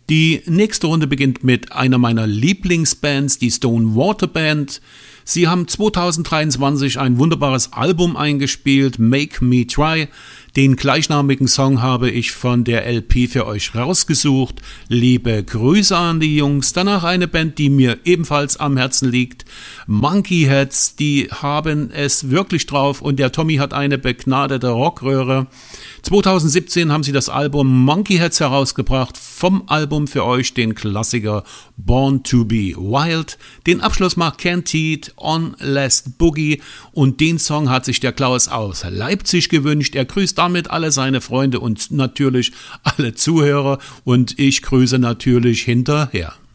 Die nächste Runde beginnt mit einer meiner Lieblingsbands, die Stone Water Band. Sie haben 2023 ein wunderbares Album eingespielt, Make Me Try. Den gleichnamigen Song habe ich von der LP für euch rausgesucht. Liebe Grüße an die Jungs. Danach eine Band, die mir ebenfalls am Herzen liegt. Monkey Heads, die haben es wirklich drauf und der Tommy hat eine begnadete Rockröhre. 2017 haben sie das Album Monkey Heads herausgebracht. Vom Album für euch den Klassiker Born to be Wild. Den Abschluss macht Cantid on Last Boogie und den Song hat sich der Klaus aus Leipzig gewünscht. Er grüßt damit alle seine Freunde und natürlich alle Zuhörer und ich grüße natürlich hinterher.